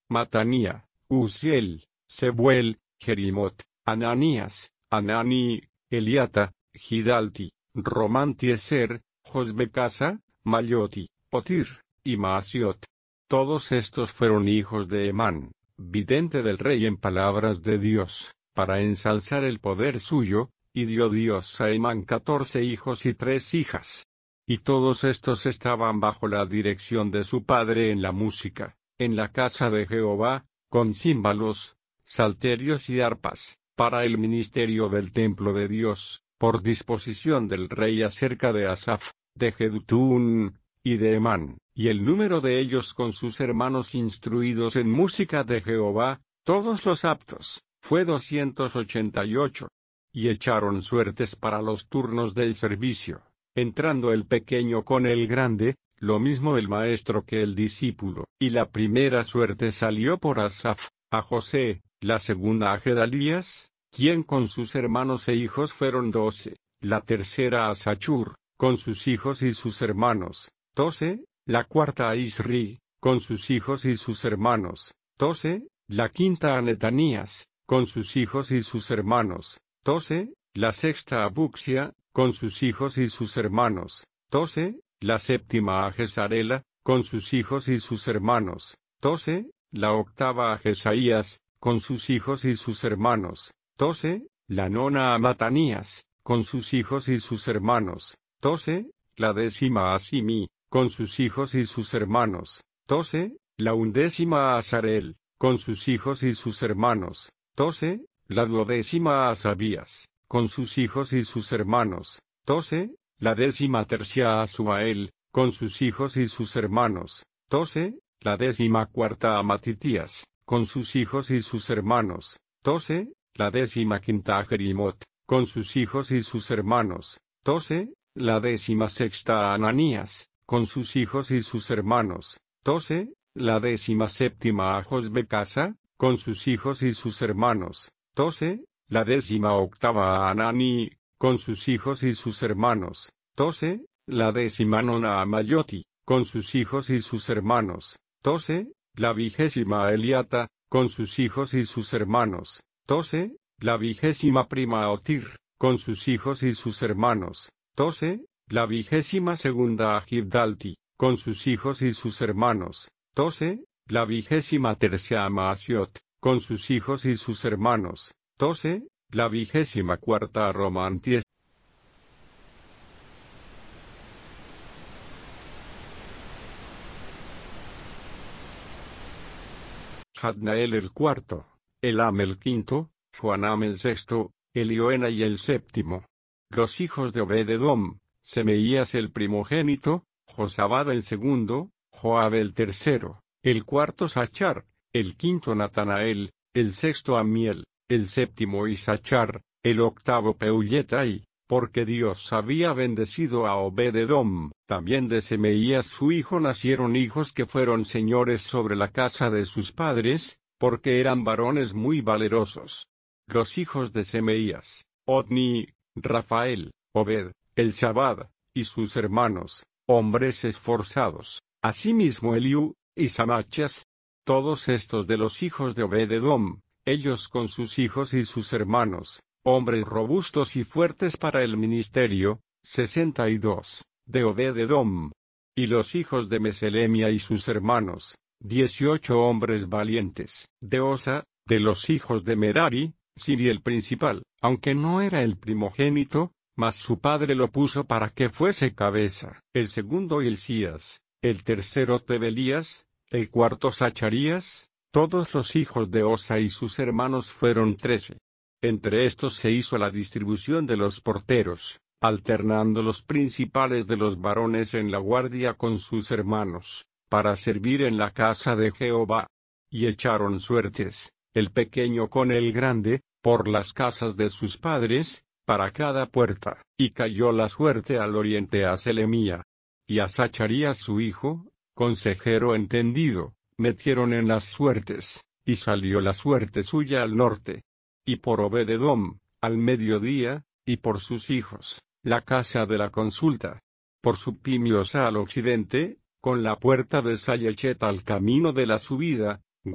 Matanía, Uziel, Sebuel, Jerimot, Ananías, Anani, Eliata, Gidalti, Romantieser, Josbecasa, Mayoti, Otir, y Maasiot. Todos estos fueron hijos de Emán, vidente del rey en palabras de Dios, para ensalzar el poder suyo, y dio Dios a Emán 14 hijos y 3 hijas. Y todos estos estaban bajo la dirección de su padre en la música, en la casa de Jehová, con címbalos, salterios y arpas, para el ministerio del templo de Dios, por disposición del rey acerca de Asaf, de Jedutún, y de Emán, y el número de ellos con sus hermanos instruidos en música de Jehová, todos los aptos, fue 288. Y echaron suertes para los turnos del servicio, entrando el pequeño con el grande, lo mismo el maestro que el discípulo. Y la primera suerte salió por Asaf, a José, la segunda a Gedalías, quien con sus hermanos e hijos fueron 12, la tercera a Sachur, con sus hijos y sus hermanos, 12, la cuarta a Isri, con sus hijos y sus hermanos, 12, la quinta a Netanías, con sus hijos y sus hermanos, 12, la sexta a Buxia, con sus hijos y sus hermanos, 12, la séptima a Gesarela, con sus hijos y sus hermanos, 12, la octava a Jesaías, con sus hijos y sus hermanos, 12, la nona a Matanías, con sus hijos y sus hermanos, 12, la décima a Simi, con sus hijos y sus hermanos, 12, la undécima a Azarel, con sus hijos y sus hermanos, 12, la duodécima a Sabías, con sus hijos y sus hermanos, 12, la décima tercia a Suael, con sus hijos y sus hermanos, 12, la décima cuarta a Matitías, con sus hijos y sus hermanos, 12, la décima quinta a Jerimot, con sus hijos y sus hermanos, 12, la décima sexta a Ananías, con sus hijos y sus hermanos, 12, la décima séptima a Josbecasa, con sus hijos y sus hermanos, 12, la décima octava a Anani, con sus hijos y sus hermanos, 12, la décima nona a Mayoti, con sus hijos y sus hermanos, 12, la vigésima a Eliata, con sus hijos y sus hermanos, 12, la vigésima prima a Otir, con sus hijos y sus hermanos, 12, la vigésima segunda a Gidalti, con sus hijos y sus hermanos, 12, la vigésima tercia a Maasiot, con sus hijos y sus hermanos, 12, la vigésima cuarta a Romanties. Jadnael el cuarto, Elam el quinto, Joanam el sexto, Elioenai el séptimo. Los hijos de Obed-edom, Semeías el primogénito, Josabad el segundo, Joab el tercero, el cuarto Sachar, el quinto Natanael, el sexto Amiel, el séptimo Isachar, el octavo Peuletai, porque Dios había bendecido a Obed-edom. También de Semeías su hijo nacieron hijos que fueron señores sobre la casa de sus padres, porque eran varones muy valerosos. Los hijos de Semeías, Otni, Rafael, Obed, Elzabad, y sus hermanos, hombres esforzados, asimismo Eliú, y Samachas. Todos estos de los hijos de Obed-edom, ellos con sus hijos y sus hermanos, hombres robustos y fuertes para el ministerio, 62, de Obed-edom. Y los hijos de Meselemia y sus hermanos, 18 hombres valientes, de Osa, de los hijos de Merari, Siri el principal, aunque no era el primogénito, mas su padre lo puso para que fuese cabeza, el segundo Hilcías, el tercero Tebelías, el cuarto Zacharías. Todos los hijos de Osa y sus hermanos fueron 13. Entre estos se hizo la distribución de los porteros, alternando los principales de los varones en la guardia con sus hermanos, para servir en la casa de Jehová. Y echaron suertes, el pequeño con el grande, por las casas de sus padres, para cada puerta, y cayó la suerte al oriente a Selemía. Y a Zacharías su hijo, consejero entendido, metieron en las suertes, y salió la suerte suya al norte. Y por Obed-edom, al mediodía, y por sus hijos, la casa de la consulta. Por Supimiosa al occidente, con la puerta de Sayechet al camino de la subida,